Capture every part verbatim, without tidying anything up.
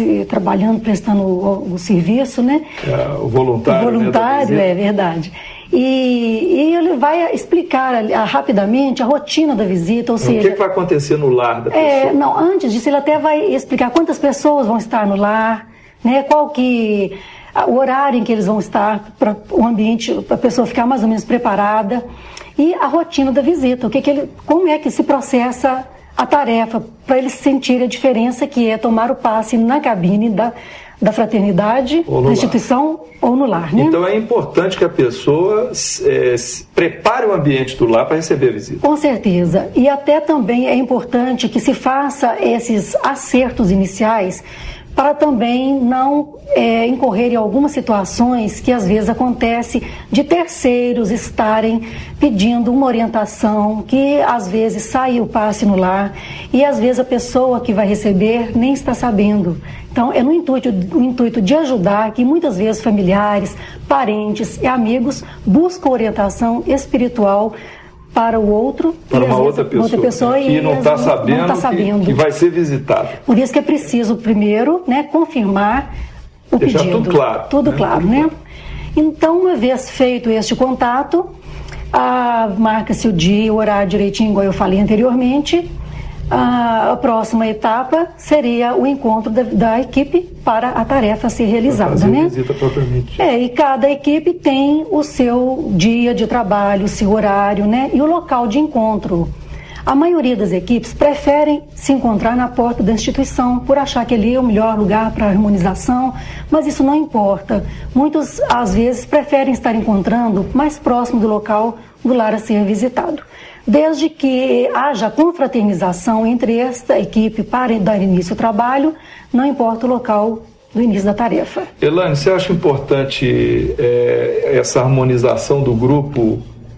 se, trabalhando, prestando o, o serviço, né? É, o voluntário. O voluntário, né, é verdade. E, e ele vai explicar a, rapidamente a rotina da visita, ou seja... O que, que vai acontecer no lar da pessoa? É, não, antes disso ele até vai explicar quantas pessoas vão estar no lar, né, qual que... o horário em que eles vão estar, para o ambiente, para a pessoa ficar mais ou menos preparada, e a rotina da visita, o que que ele, como é que se processa a tarefa, para eles sentirem a diferença que é tomar o passe na cabine da, da fraternidade, da instituição ou no lar. Né? Então é importante que a pessoa é, prepare o ambiente do lar para receber a visita. Com certeza. E até também é importante que se faça esses acertos iniciais para também não é, incorrer em algumas situações que às vezes acontece de terceiros estarem pedindo uma orientação, que às vezes sai o passe no lar e às vezes a pessoa que vai receber nem está sabendo. Então é no intuito, no intuito de ajudar que muitas vezes familiares, parentes e amigos buscam orientação espiritual para o outro, para uma outra pessoa, outra pessoa né? e não está sabendo, não tá sabendo. Que, que vai ser visitado. Por isso que é preciso primeiro, né, confirmar o Deixar pedido. Tudo claro. Tudo né? claro, né? Então, uma vez feito este contato, a, marca-se o dia e o horário direitinho, igual eu falei anteriormente. A, a próxima etapa seria o encontro da, da equipe para a tarefa ser realizada, fazer né? A visita propriamente. É, e cada equipe tem o seu dia de trabalho, o seu horário, né? E o local de encontro. A maioria das equipes preferem se encontrar na porta da instituição por achar que ali é o melhor lugar para a harmonização, mas isso não importa. Muitos, às vezes, preferem estar encontrando mais próximo do local do lar a ser visitado. Desde que haja confraternização entre esta equipe para dar início ao trabalho, não importa o local do início da tarefa. Elaine, você acha importante é, essa harmonização do grupo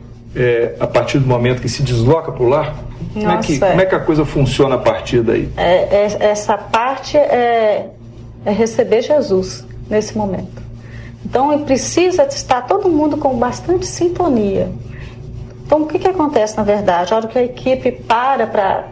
é, a partir do momento que se desloca para o lar? Como é, que, como é que a coisa funciona a partir daí? É, é, essa parte é, é receber Jesus nesse momento. Então precisa estar todo mundo com bastante sintonia. Então o que, que acontece na verdade? A hora que a equipe para para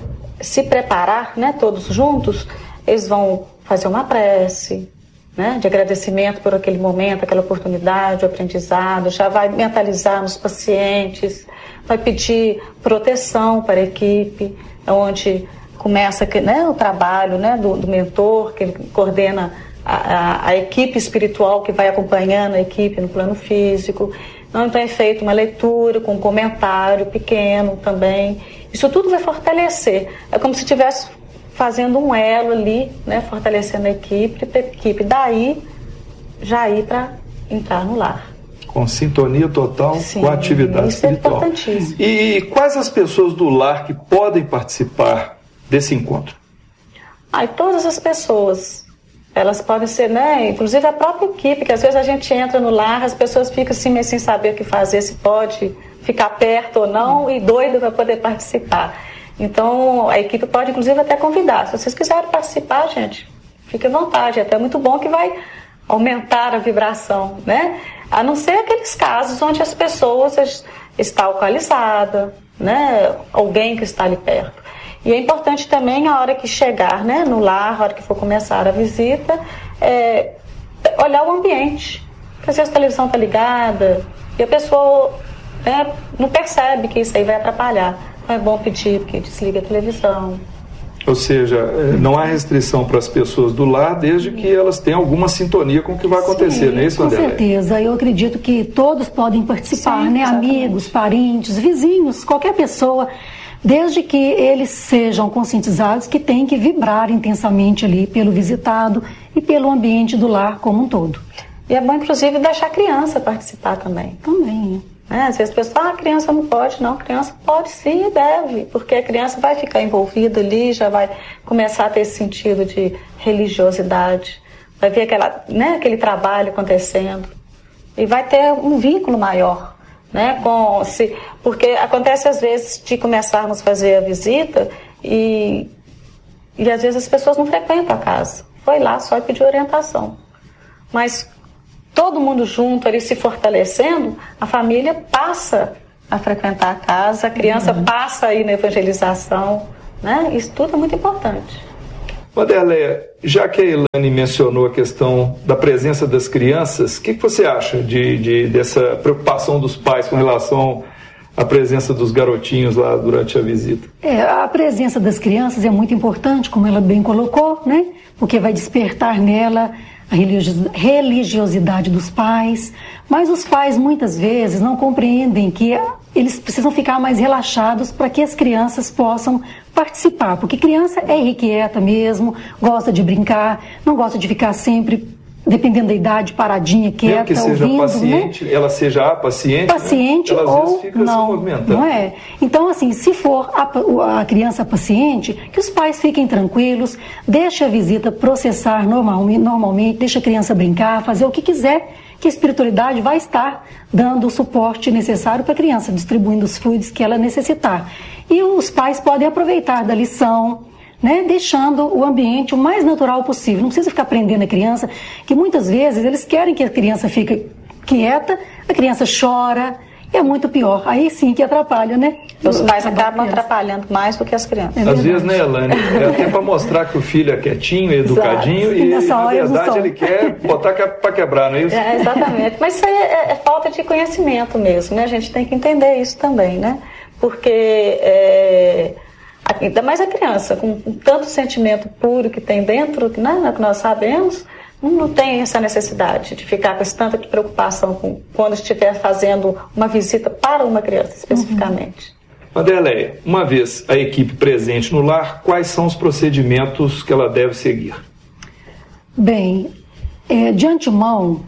se preparar, né, todos juntos, eles vão fazer uma prece, né, de agradecimento por aquele momento, aquela oportunidade, o aprendizado, já vai mentalizar nos pacientes, vai pedir proteção para a equipe, onde começa, né, o trabalho, né, do, do mentor, que ele coordena a, a, a equipe espiritual que vai acompanhando a equipe no plano físico. Então é feita uma leitura com um comentário pequeno também. Isso tudo vai fortalecer. É como se estivesse fazendo um elo ali, né, fortalecendo a equipe, para a equipe daí já ir para entrar no lar. Com sintonia total. Sim, com a atividade isso espiritual. É importantíssimo. E quais as pessoas do lar que podem participar desse encontro? Ah, todas as pessoas. Elas podem ser, né, inclusive a própria equipe, que às vezes a gente entra no lar, as pessoas ficam assim, meio sem saber o que fazer, se pode ficar perto ou não, e doido para poder participar. Então, a equipe pode, inclusive, até convidar. Se vocês quiserem participar, gente, fique à vontade. É até muito bom que vai aumentar a vibração, né? A não ser aqueles casos onde as pessoas estão alcoolizadas, né? Alguém que está ali perto. E é importante também, a hora que chegar, né, no lar, a hora que for começar a visita, é, olhar o ambiente. Porque às vezes a televisão está ligada e a pessoa, né, não percebe que isso aí vai atrapalhar. Então é bom pedir que desligue a televisão. Ou seja, não há restrição para as pessoas do lar, desde que elas tenham alguma sintonia com o que vai acontecer, Sim, não é isso, com Adelaide? certeza. Eu acredito que todos podem participar, Sim, né? exatamente. Amigos, parentes, vizinhos, qualquer pessoa, desde que eles sejam conscientizados que tem que vibrar intensamente ali pelo visitado e pelo ambiente do lar como um todo. E é bom, inclusive, deixar a criança participar também. Também. É, às vezes a pessoa fala, ah, a criança não pode. Não, a criança pode sim e deve, porque a criança vai ficar envolvida ali, já vai começar a ter esse sentido de religiosidade, vai ver aquela, né, aquele trabalho acontecendo e vai ter um vínculo maior, né, com, se, porque acontece às vezes de começarmos a fazer a visita e, e às vezes as pessoas não frequentam a casa, foi lá só pedir orientação, mas todo mundo junto ali se fortalecendo, a família passa a frequentar a casa, a criança uhum. passa aí na evangelização, né? Isso tudo é muito importante. Wanderleia, já que a Elaine mencionou a questão da presença das crianças, o que, que você acha de, de, dessa preocupação dos pais com relação à presença dos garotinhos lá durante a visita? É, a presença das crianças é muito importante, como ela bem colocou, né? Porque vai despertar nela a religiosidade dos pais, mas os pais muitas vezes não compreendem que eles precisam ficar mais relaxados para que as crianças possam participar, porque criança é irrequieta mesmo, gosta de brincar, não gosta de ficar sempre, dependendo da idade, paradinha, quieta, mesmo que seja ouvindo, paciente, né? Ela seja a paciente, paciente, né? Ela, às ou vezes, fica não, se movimentando. Não é? Então, assim, se for a, a criança paciente, que os pais fiquem tranquilos, deixe a visita processar normalmente, normalmente, deixe a criança brincar, fazer o que quiser, que a espiritualidade vai estar dando o suporte necessário para a criança, distribuindo os fluidos que ela necessitar. E os pais podem aproveitar da lição, né, deixando o ambiente o mais natural possível. Não precisa ficar prendendo a criança, que muitas vezes eles querem que a criança fique quieta, a criança chora, e é muito pior. Aí sim que atrapalha, né? Os pais acabam atrapalhando mais do que as crianças. É Às vezes, né, Elaine? É até para mostrar que o filho é quietinho, educadinho, e, e na verdade ele quer botar para quebrar, não é isso? É, exatamente. Mas isso aí é, é falta de conhecimento mesmo, né? A gente tem que entender isso também, né? Porque... É... ainda mais a criança, com, com tanto sentimento puro que tem dentro, né, que nós sabemos, não tem essa necessidade de ficar com essa tanta preocupação com, quando estiver fazendo uma visita para uma criança especificamente. Uhum. Wanderleia, uma vez a equipe presente no lar, quais são os procedimentos que ela deve seguir? Bem, é, de antemão,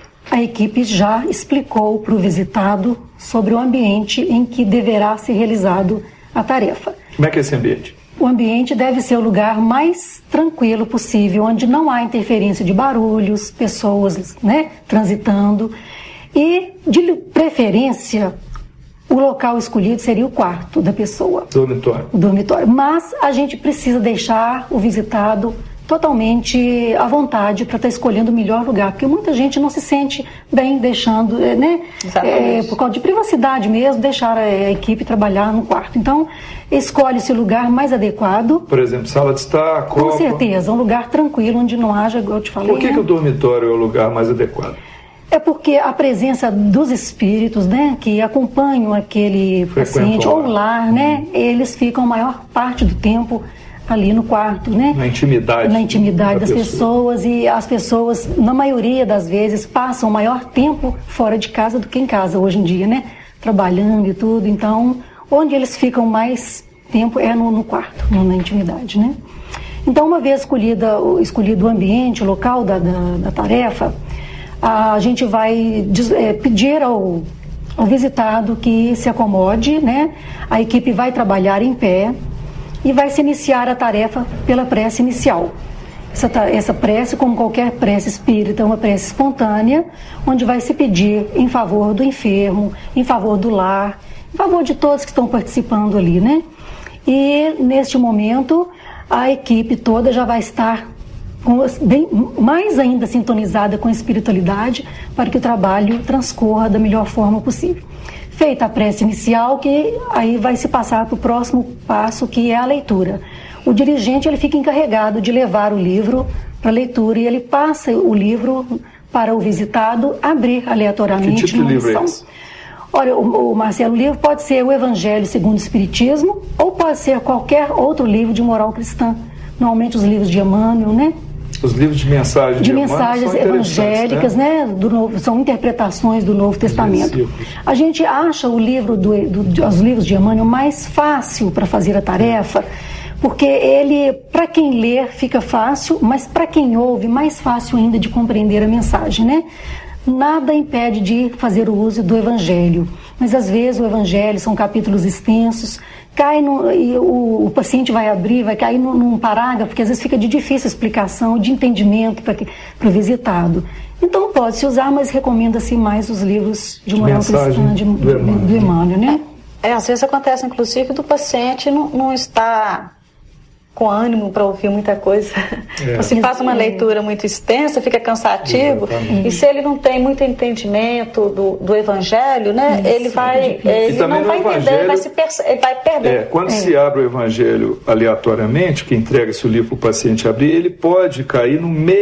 a equipe já explicou para o visitado sobre o ambiente em que deverá ser realizado a tarefa. Como é que é esse ambiente? O ambiente deve ser o lugar mais tranquilo possível, onde não há interferência de barulhos, pessoas, né, transitando. E, de preferência, o local escolhido seria o quarto da pessoa. Dormitório. O dormitório. Mas a gente precisa deixar o visitado totalmente à vontade para estar escolhendo o melhor lugar, porque muita gente não se sente bem deixando, né, é, por causa de privacidade mesmo, deixar a, a equipe trabalhar no quarto. Então, escolhe-se o lugar mais adequado. Por exemplo, sala de estar, copa. Com certeza, um lugar tranquilo, onde não haja, igual eu te falei. Por que, né? que o dormitório é o lugar mais adequado? É porque a presença dos espíritos, né, que acompanham aquele paciente ou lar, né, muitos ficam a maior parte do tempo ali no quarto, né? Na intimidade. Na intimidade da das pessoa. pessoas, e as pessoas, na maioria das vezes, passam o maior tempo fora de casa do que em casa hoje em dia, né? Trabalhando e tudo. Então, onde eles ficam mais tempo é no, no quarto, no, na intimidade, né? Então, uma vez escolhida, escolhido o ambiente, o local da, da, da tarefa, a gente vai é, pedir ao, ao visitado que se acomode, né? A equipe vai trabalhar em pé e vai se iniciar a tarefa pela prece inicial. Essa, essa prece, como qualquer prece espírita, é uma prece espontânea, onde vai se pedir em favor do enfermo, em favor do lar, em favor de todos que estão participando ali, né? E, neste momento, a equipe toda já vai estar com, bem, mais ainda sintonizada com a espiritualidade, para que o trabalho transcorra da melhor forma possível. Feita a prece inicial, que aí vai se passar para o próximo passo, que é a leitura. O dirigente ele fica encarregado de levar o livro para a leitura, e ele passa o livro para o visitado abrir aleatoriamente. Que tipo de livro é esse? Olha, o, o Marcelo, o livro pode ser o Evangelho segundo o Espiritismo, ou pode ser qualquer outro livro de moral cristã. Normalmente os livros de Emmanuel, né? Os livros de mensagens de, de mensagens evangélicas, né? né? Do novo, são interpretações do Novo Testamento. A gente acha o livro do, do, os livros de Emmanuel mais fácil para fazer a tarefa, porque ele, para quem lê, fica fácil, mas para quem ouve, mais fácil ainda de compreender a mensagem, né? Nada impede de fazer o uso do Evangelho, mas às vezes o Evangelho são capítulos extensos, cai no, e o, o paciente vai abrir, vai cair num, num parágrafo, porque às vezes fica de difícil explicação, de entendimento para o visitado. Então pode-se usar, mas recomenda-se mais os livros de moral cristã de, do, Emmanuel. do Emmanuel, né? É, às vezes acontece, inclusive, do paciente não, não estar com ânimo para ouvir muita coisa. É. Então, se faz uma leitura muito extensa, fica cansativo. Exatamente. E se ele não tem muito entendimento do, do Evangelho, né, Isso. ele vai, ele não vai entender, ele vai, se perce- ele vai perder. É, quando é. se abre o Evangelho aleatoriamente, que entrega-se o livro para o paciente abrir, ele pode cair no meio